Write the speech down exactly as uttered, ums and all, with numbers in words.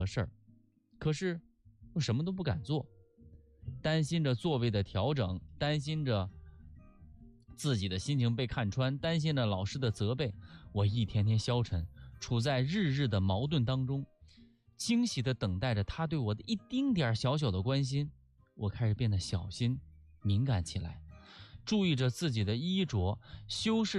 事儿，可是我什么都不敢做，担心着座位的调整，担心着自己的心情被看穿，担心着老师的责备，我一天天消沉，处在日日的矛盾当中，惊喜地等待着他对我的一丁点小小的关心。我开始变得小心敏感起来，注意着自己的衣着，修饰